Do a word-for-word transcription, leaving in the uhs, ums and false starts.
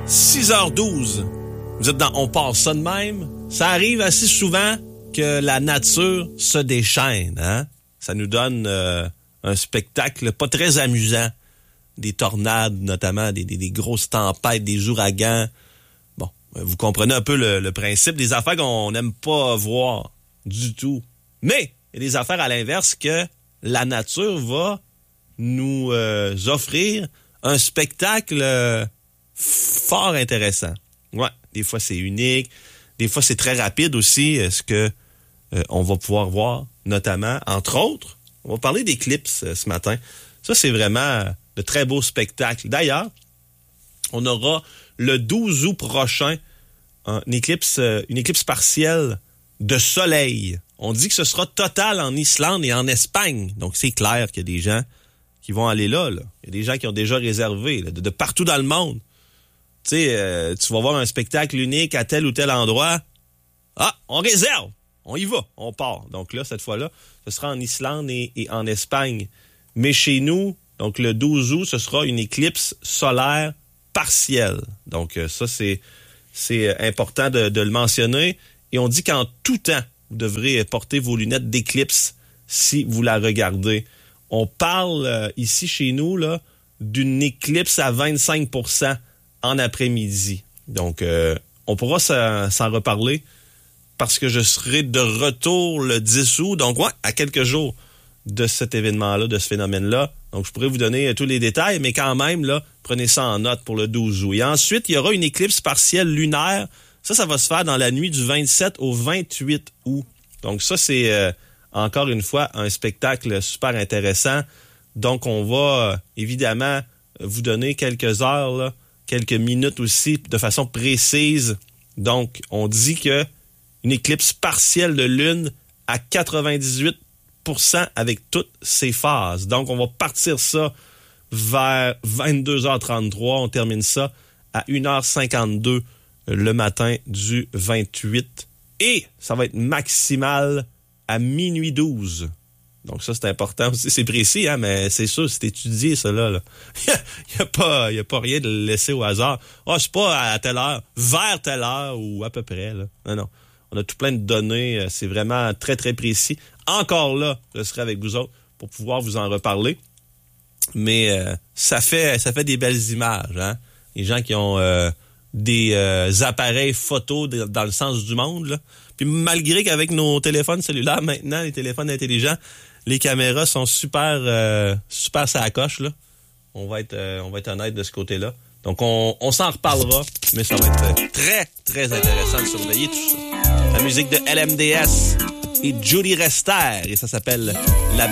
six heures douze. Vous êtes dans On part ça de même. Ça arrive assez souvent que la nature se déchaîne, hein? Ça nous donne euh, un spectacle pas très amusant. Des tornades, notamment, des, des, des grosses tempêtes, des ouragans. Bon, vous comprenez un peu le, le principe des affaires qu'on n'aime pas voir du tout. Mais il y a des affaires à l'inverse que la nature va nous euh, offrir un spectacle euh, fort intéressant. Ouais, des fois c'est unique, des fois c'est très rapide aussi, ce que euh, on va pouvoir voir, notamment, entre autres, on va parler d'éclipses euh, ce matin. Ça, c'est vraiment de très beaux spectacles. D'ailleurs, on aura le douze août prochain un éclipse, euh, une éclipse partielle de soleil. On dit que ce sera total en Islande et en Espagne. Donc, c'est clair qu'il y a des gens qui vont aller là. là. Il y a des gens qui ont déjà réservé, là, de, de partout dans le monde. Tu sais, euh, tu vas voir un spectacle unique à tel ou tel endroit. Ah, on réserve. On y va. On part. Donc là, cette fois-là, ce sera en Islande et, et en Espagne. Mais chez nous, donc le douze août, ce sera une éclipse solaire partielle. Donc euh, ça, c'est, c'est important de, de le mentionner. Et on dit qu'en tout temps, vous devrez porter vos lunettes d'éclipse si vous la regardez. On parle euh, ici chez nous là d'une éclipse à vingt-cinq pour cent en après-midi. Donc, euh, on pourra s'en, s'en reparler parce que je serai de retour le dix août. Donc, ouais, à quelques jours de cet événement-là, de ce phénomène-là. Donc, je pourrais vous donner euh, tous les détails, mais quand même, là, prenez ça en note pour le douze août. Et ensuite, il y aura une éclipse partielle lunaire. Ça, ça va se faire dans la nuit du vingt-sept au vingt-huit août. Donc, ça, c'est euh, encore une fois un spectacle super intéressant. Donc, on va euh, évidemment vous donner quelques heures, là, quelques minutes aussi, de façon précise. Donc, on dit que une éclipse partielle de lune à quatre-vingt-dix-huit pour cent avec toutes ses phases. Donc, on va partir ça vers vingt-deux heures trente-trois. On termine ça à une heure cinquante-deux le matin du vingt-huit. Et ça va être maximal à minuit douze. Donc ça, c'est important aussi. C'est précis, hein, mais c'est sûr, c'est étudié, ça, là. Il n'y a, a, pas, y a pas rien de laisser au hasard. Ah, oh, c'est pas à telle heure, vers telle heure ou à peu près, là. Non, non. On a tout plein de données. C'est vraiment très, très précis. Encore là, je serai avec vous autres pour pouvoir vous en reparler. Mais euh, ça fait ça fait des belles images, hein. Les gens qui ont euh, des euh, appareils photo de, dans le sens du monde, là. Puis malgré qu'avec nos téléphones cellulaires, maintenant, les téléphones intelligents, les caméras sont super euh, super ça coche, là. On va être euh, on va être honnête de ce côté-là. Donc on, on s'en reparlera, mais ça va être très très intéressant de surveiller tout ça. La musique de L M D S et Judy Rester et ça s'appelle La